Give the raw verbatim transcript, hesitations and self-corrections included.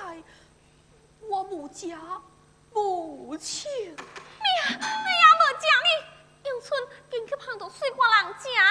在我母家母亲。 你你也无讲你，永春竟去碰到水瓜人家。